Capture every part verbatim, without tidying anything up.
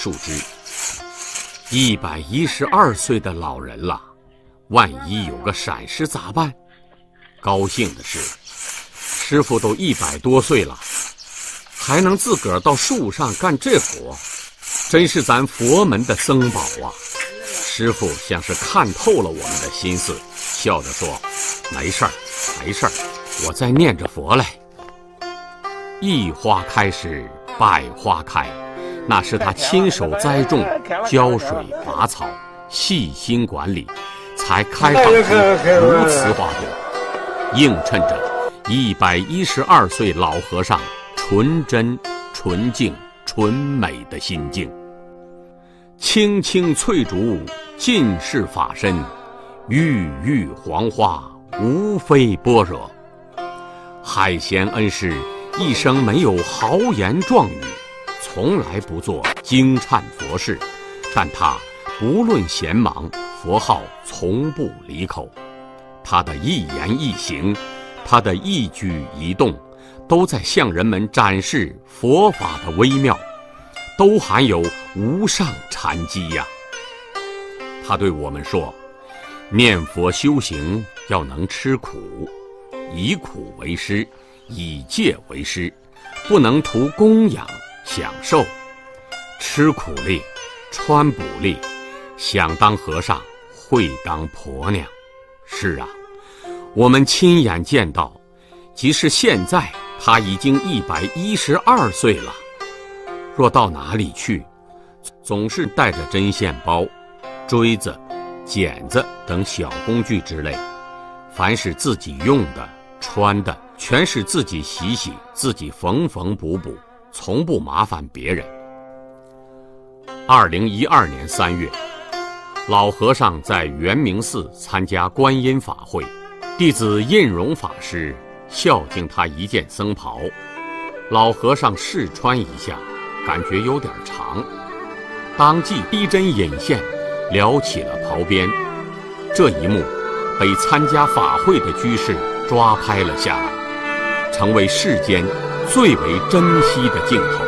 树枝。一百一十二岁的老人了，万一有个闪失咋办？高兴的是，师傅都一百多岁了，还能自个儿到树上干这活，真是咱佛门的僧宝啊！师傅像是看透了我们的心思，笑着说：“没事儿，没事儿，我在念着佛嘞。”一花开时，百花开，那是他亲手栽种、浇水、拔草、细心管理，才开放出如此花朵，映衬着一百一十二岁老和尚纯真、纯净、纯美的心境。青青翠竹，尽是法身；郁郁黄花，无非般若。海贤恩师一生没有豪言壮语，从来不做惊颤佛事，但他不论闲忙，佛号从不离口。他的一言一行，他的一举一动，都在向人们展示佛法的微妙，都含有无上禅机呀。他对我们说，念佛修行要能吃苦，以苦为师，以戒为师，不能图供养享受。吃苦力，穿补力，想当和尚会当婆娘。是啊，我们亲眼见到，即使现在他已经一百一十二岁了，若到哪里去，总是带着针线包、锥子、剪子等小工具之类，凡是自己用的、穿的，全是自己洗洗，自己缝缝补补，从不麻烦别人。二零一二年三月，老和尚在圆明寺参加观音法会，弟子印荣法师孝敬他一件僧袍，老和尚试穿一下，感觉有点长，当即逼针引线，撩起了袍边。这一幕被参加法会的居士抓拍了下来，成为世间最为珍惜的镜头。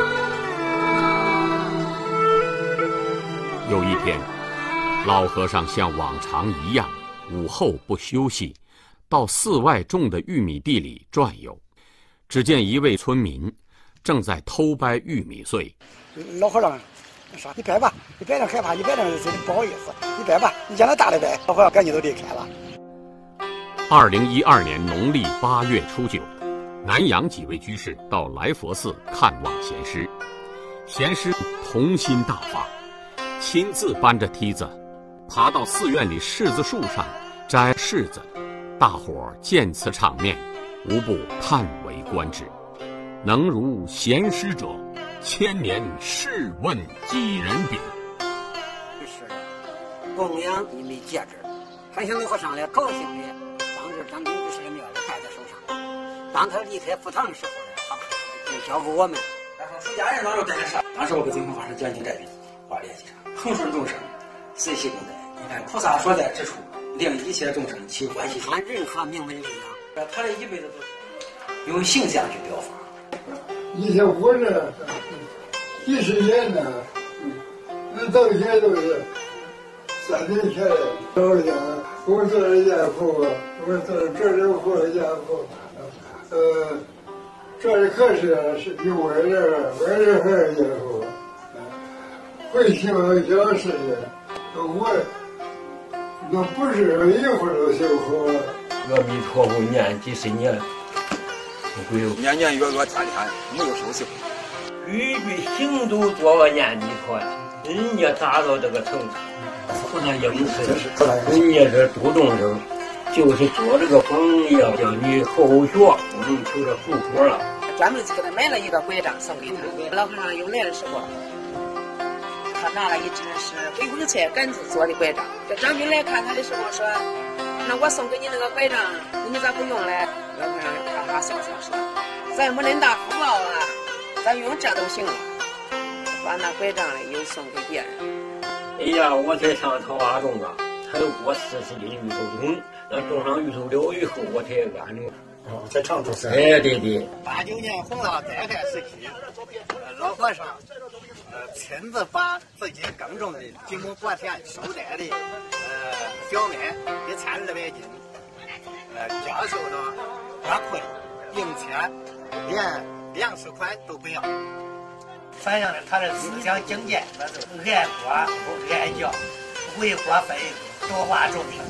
有一天，老和尚像往常一样，午后不休息，到寺外种的玉米地里转悠。只见一位村民正在偷掰玉米穗。 老和尚说：“你掰吧，你掰着害怕，你掰着不好意思，你掰吧，你让他大的掰。”老和尚赶紧都离开了。 二零一二年农历八月初九，南阳几位居士到来佛寺看望贤师，贤师童心大发，亲自搬着梯子爬到寺院里柿子树上摘柿子。大伙儿见此场面，无不叹为观止。能如贤师者，千年试问几人比？ 是的，供养一枚戒指，还向老和尚来高兴的，当着张兵居士的面戴在手上。当他离开佛堂的时候呢，就交给我们。 然后出家人当时带上，当时我给净空法师讲经这边话联系上，恒顺众生，随喜功德。你看菩萨所在之处，令一切众生起欢喜心。 按任何名门力量， 他这一辈子都是用形象去表法。 以前活着几十年呢，那到现在都是三年前来找人家，我做人家父，我做这人父人家父，呃，这里可是是有外人，外人还是家父，会修小事情，我那不是一会儿都修好。 阿弥陀佛，念几十年。 年年月月天天没有休息， 句句行都做个念弥陀，人家达到这个程度，不能应试，人家这主动生，就是做这个榜样，叫你后学，嗯，求着后果了。 专门给他买了一个拐杖送给他，老和尚又来的时候，他拿了一只是回光菜杆子做的拐杖。这张兵来看他的时候说：“那我送给你那个拐杖，你咋不用嘞？”老和尚哈哈笑笑说：“咱没恁大福报啊，咱用这都行了。”把那拐杖嘞又送给别人。 哎呀，我才上桃花种啊，才过四十斤芋头种，那种上芋头了以后，我才安住。 哦，在常州山。 哎，对对。 八九年红了，灾害时期，老和尚亲自把自己耕种的几亩薄田收摘的呃小麦一千二百斤，呃教授了花卉、并且连粮食款都不要， 反映了他的思想境界，那是爱国不爱教，为国分多化众生。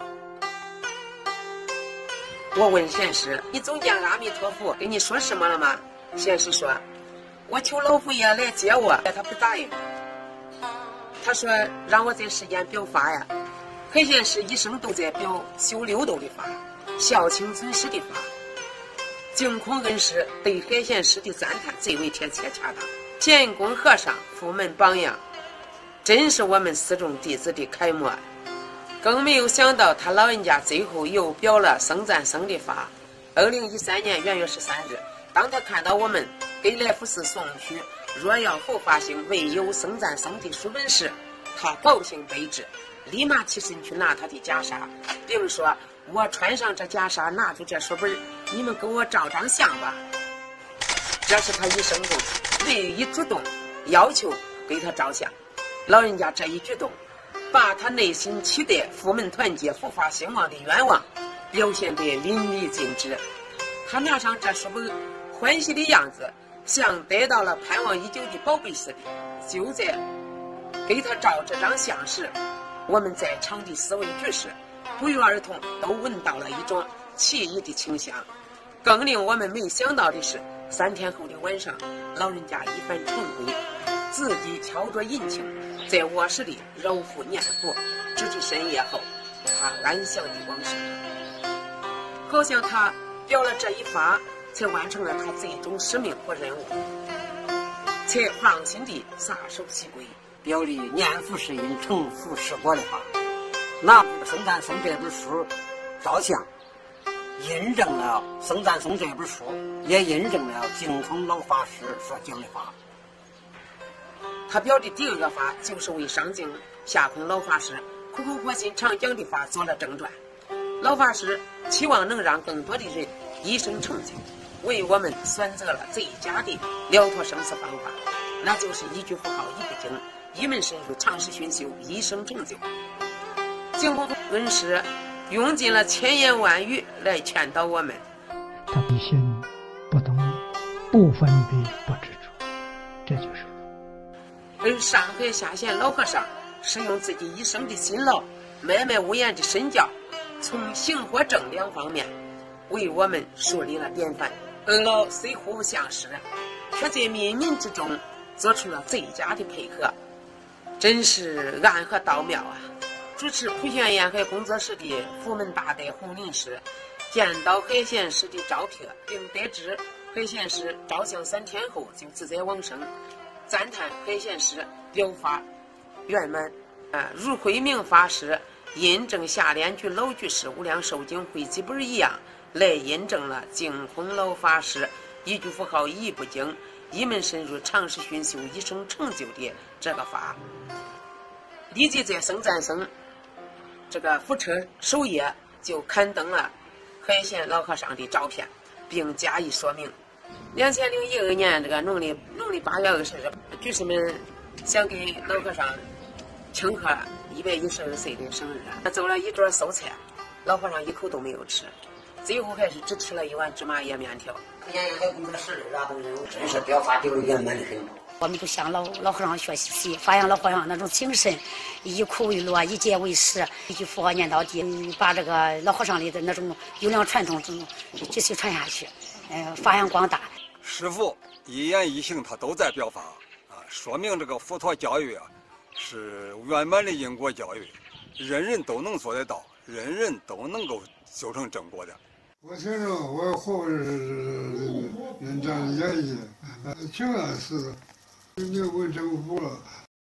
我问贤师：“你总见阿弥陀佛跟你说什么了吗？”贤师说：“我求老佛爷来接我，他不答应。他说让我在世间表法呀。海贤师一生都在表修六度的法，孝亲尊师的法。净空恩师对海贤师的赞叹最为贴切恰当。建功和尚佛门榜样，真是我们四众弟子的楷模。更没有想到他老人家最后又表了僧赞僧的法。二零一三年元月十三日，当他看到我们给来福寺送去若要佛法兴唯有僧赞僧的书本时，他高兴悲之，立马起身去拿他的袈裟，并说：“我穿上这袈裟，拿住这书本，你们给我照张相吧。”这是他一生中唯一主动要求给他照相。老人家这一举动，把他内心期待佛门团结、佛法兴旺的愿望表现得淋漓尽致。他拿上这书本，欢喜的样子像得到了盼望已久的宝贝似的。就在给他照这张相时，我们在场的四位居士不约而同都闻到了一种奇异的清香。更令我们没想到的是，三天后的晚上，老人家一番晨归，自己敲着银磬，在卧室里揉腹念佛，直至深夜后，他安详地往生。好像他表了这一法，才完成了他最终使命和任务，才放心地撒手西归， 表里念佛是因，成佛是果的法。拿僧赞僧这本书照相，印证了僧赞僧这本书，也印证了净空老法师所讲的法。 他表的第二个法，就是为上净下空老法师苦口婆心常讲的法做了正传。老法师期望能让更多的人一生成就，为我们选择了最佳的了脱生死方法，那就是一句佛号一不经，一门深入，长时熏修，一生成就。净空恩师用尽了千言万语来劝导我们。 他不信不懂，不分别不执着，这就是而上海下县老和尚使用自己一生的辛劳，脉脉无言的身教，从行和正两方面为我们树立了典范。二老虽互不相识，却在冥冥之中做出了最佳的配合，真是暗合道妙啊！主持普贤沿海工作室的佛门大德洪林师见到海贤师的照片，并得知海贤师照相三天后就自在往生，赞叹海贤师表法圆满啊，如慧明法师印证下联居老居士无量寿经汇集本一样，来印证了净空老法师一句佛号一不经，一门深入，长时熏修，一生成就的这个法。立即在僧赞僧这个佛车首页就刊登了海贤老和尚的照片，并加以说明。两千零一二年这个农历农历八月二十日，居士们想给老和尚庆贺一百一十二岁的生日，做了一桌素菜，老和尚一口都没有吃，最后还是只吃了一碗芝麻叶面条。 普贤沿海工作室啊，都是真是表法丢圆满的很多。 我们就向老老和尚学习，发扬老和尚那种精神，以苦为乐，以戒为师，一句佛号念到底，把这个老和尚里的那种优良传统继续传下去，呃，发扬光大。 师父一言一行他都在表法啊，说明这个佛陀教育啊是圆满的因果教育，人人都能做得到，人人都能够修成正果的。 我听着我后边是人家的原因，情安寺没有问政府了，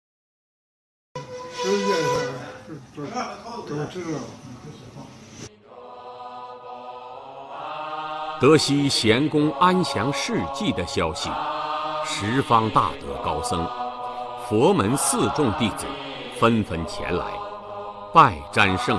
世界上都都知道。 得悉贤公安详事迹的消息，十方大德高僧、佛门四众弟子纷纷前来拜瞻圣